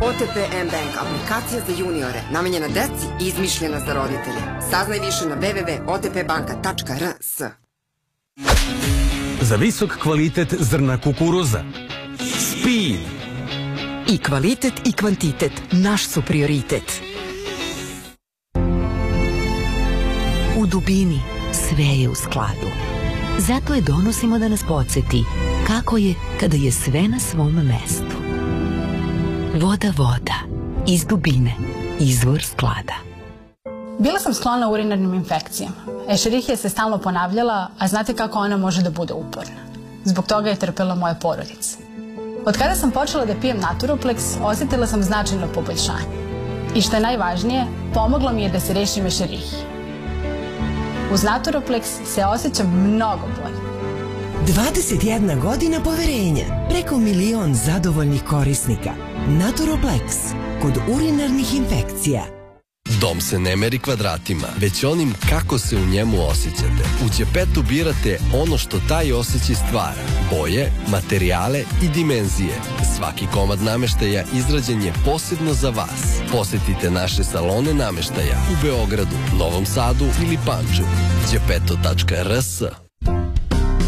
OTP M-Bank, aplikacija za juniore, namenjena deci i izmišljena za roditelje. Saznaj više na www.otpbanka.rs. Za visok kvalitet zrna kukuruza. Speed. I kvalitet i kvantitet naš su prioritet. U dubini sve je u skladu. Zato je donosimo da nas podsjeti kako je kada je sve na svom mestu. Voda, iz dubine, izvor sklada. Bila sam sklona urinarnim infekcijama. Escherichia se stalno ponavljala, a znate kako ona može da bude uporna. Zbog toga je trpela moja porodica. Od kada sam počela da pijem Naturoplex, osjetila sam značajno poboljšanje. I što je najvažnije, pomoglo mi je da se rešim Escherichije. Uz Naturoplex se osjećam mnogo bolje. 21 godina poverenja, preko 1 milion zadovoljnih korisnika. Naturoplex, kod urinarnih infekcija. Dom se ne meri kvadratima, već onim kako se u njemu osjećate. U Ćepetu birate ono što taj osjećaj stvara. Boje, materijale i dimenzije. Svaki komad nameštaja izrađen je posebno za vas. Posetite naše salone nameštaja u Beogradu, Novom Sadu ili Pančevu. Ćepeto.rs